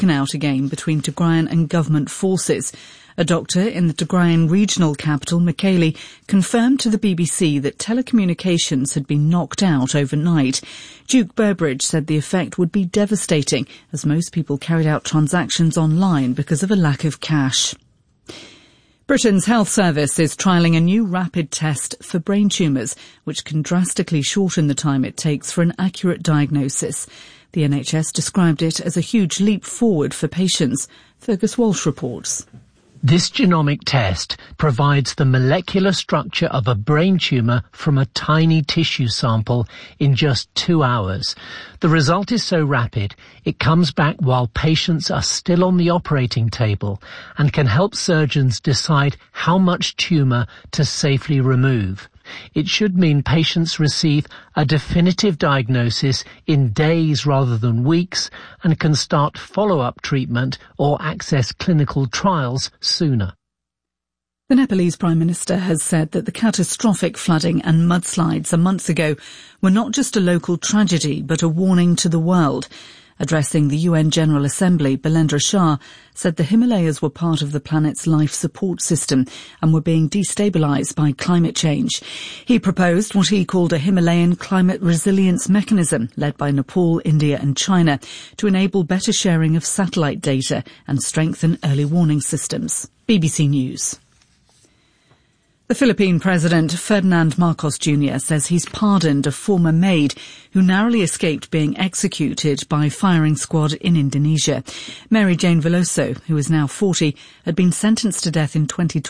broken out again between Tigrayan and government forces. A doctor in the Tigrayan regional capital, Mekelle, confirmed to the BBC that telecommunications had been knocked out overnight. Duke Burbridge said the effect would be devastating, as most people carried out transactions online because of a lack of cash. Britain's Health Service is trialling a new rapid test for brain tumours, which can drastically shorten the time it takes for an accurate diagnosis. The NHS described it as a huge leap forward for patients. Fergus Walsh reports. This genomic test provides the molecular structure of a brain tumour from a tiny tissue sample in just 2 hours. The result is so rapid, it comes back while patients are still on the operating table and can help surgeons decide how much tumour to safely remove. It should mean patients receive a definitive diagnosis in days rather than weeks and can start follow-up treatment or access clinical trials sooner. The Nepalese Prime Minister has said that the catastrophic flooding and mudslides a month ago were not just a local tragedy but a warning to the world. Addressing the UN General Assembly, Bilendra Shah said the Himalayas were part of the planet's life support system and were being destabilised by climate change. He proposed what he called a Himalayan climate resilience mechanism led by Nepal, India and China to enable better sharing of satellite data and strengthen early warning systems. BBC News. The Philippine President, Ferdinand Marcos Jr., says he's pardoned a former maid who narrowly escaped being executed by firing squad in Indonesia. Mary Jane Veloso, who is now 40, had been sentenced to death in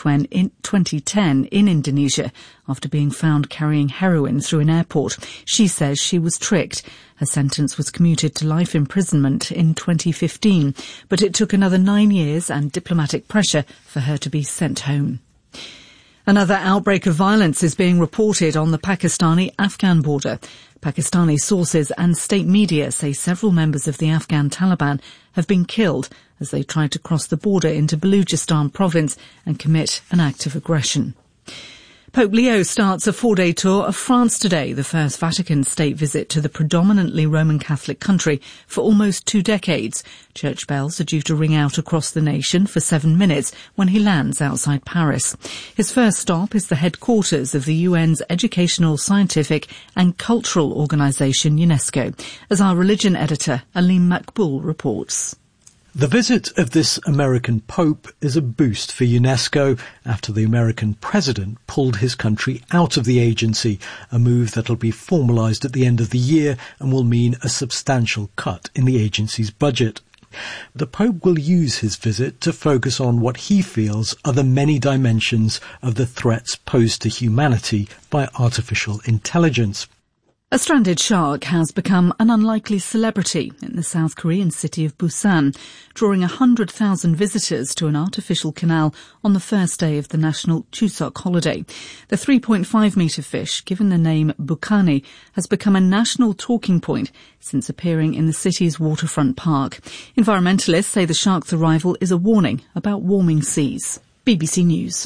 2010 in Indonesia after being found carrying heroin through an airport. She says she was tricked. Her sentence was commuted to life imprisonment in 2015, but it took another 9 years and diplomatic pressure for her to be sent home. Another outbreak of violence is being reported on the Pakistani-Afghan border. Pakistani sources and state media say several members of the Afghan Taliban have been killed as they tried to cross the border into Balochistan province and commit an act of aggression. Pope Leo starts a 4-day tour of France today, the first Vatican state visit to the predominantly Roman Catholic country for almost 2 decades. Church bells are due to ring out across the nation for 7 minutes when he lands outside Paris. His first stop is the headquarters of the UN's Educational, Scientific and Cultural Organisation, UNESCO, as our religion editor, Aleem Makbul, reports. The visit of this American Pope is a boost for UNESCO after the American president pulled his country out of the agency, a move that will be formalised at the end of the year and will mean a substantial cut in the agency's budget. The Pope will use his visit to focus on what he feels are the many dimensions of the threats posed to humanity by artificial intelligence. A stranded shark has become an unlikely celebrity in the South Korean city of Busan, drawing 100,000 visitors to an artificial canal on the first day of the national Chuseok holiday. The 3.5-metre fish, given the name Bukani, has become a national talking point since appearing in the city's waterfront park. Environmentalists say the shark's arrival is a warning about warming seas. BBC News.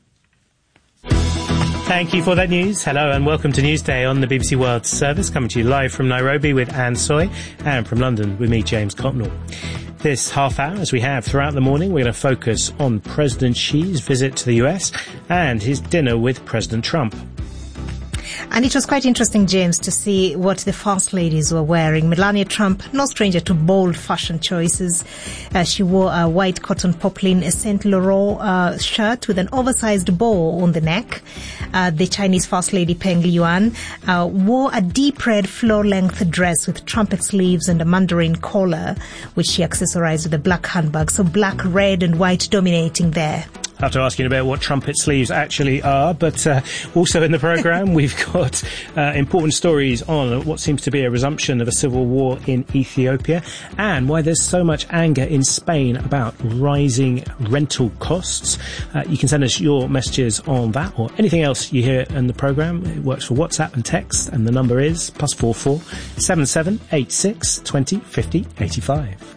Thank you for that news. Hello and welcome to Newsday on the BBC World Service, coming to you live from Nairobi with Anne Soy and from London with me, James Cotnell. This half hour, as we have throughout the morning, we're going to focus on President Xi's visit to the US and his dinner with President Trump. And it was quite interesting, James, to see what the first ladies were wearing. Melania Trump, no stranger to bold fashion choices. She wore a white cotton poplin Saint Laurent shirt with an oversized bow on the neck. The Chinese First Lady Peng Liyuan wore a deep red floor-length dress with trumpet sleeves and a mandarin collar, which she accessorized with a black handbag. So black, red and white dominating there. I have to ask you about what trumpet sleeves actually are, but also in the programme we've got important stories on what seems to be a resumption of a civil war in Ethiopia and why there's so much anger in Spain about rising rental costs. You can send us your messages on that or anything else you hear in the programme. It works for WhatsApp and text, and the number is +44 77 86 20 50 85.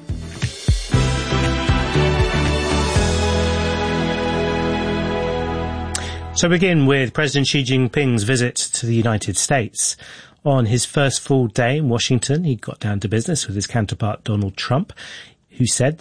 So we begin with President Xi Jinping's visit to the United States. On his first full day in Washington, he got down to business with his counterpart Donald Trump, who said